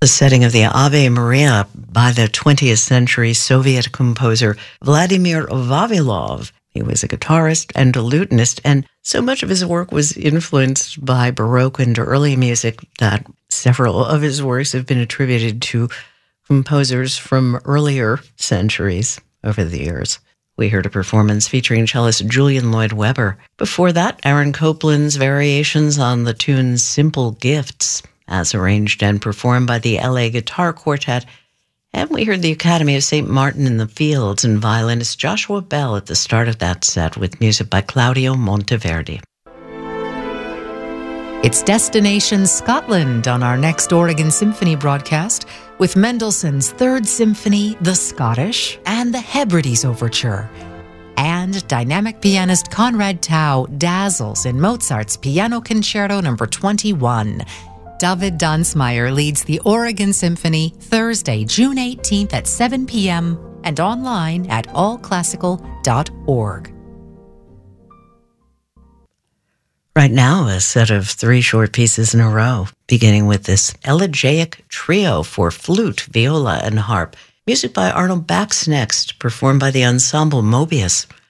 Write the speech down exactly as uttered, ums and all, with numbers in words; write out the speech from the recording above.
the setting of the Ave Maria by the twentieth century Soviet composer Vladimir Vavilov. He was a guitarist and a lutenist, and so much of his work was influenced by Baroque and early music that several of his works have been attributed to composers from earlier centuries over the years. We heard a performance featuring cellist Julian Lloyd Webber. Before that, Aaron Copland's variations on the tune Simple Gifts, as arranged and performed by the L A Guitar Quartet. And we heard the Academy of Saint Martin in the Fields and violinist Joshua Bell at the start of that set with music by Claudio Monteverdi. It's Destination Scotland on our next Oregon Symphony broadcast with Mendelssohn's Third Symphony, The Scottish, and the Hebrides Overture. And dynamic pianist Conrad Tao dazzles in Mozart's Piano Concerto number twenty-one. David Dunsmeyer leads the Oregon Symphony Thursday, June eighteenth at seven p.m. and online at all classical dot org. Right now, a set of three short pieces in a row, beginning with this elegiac trio for flute, viola, and harp. Music by Arnold Baxnext, performed by the ensemble Mobius.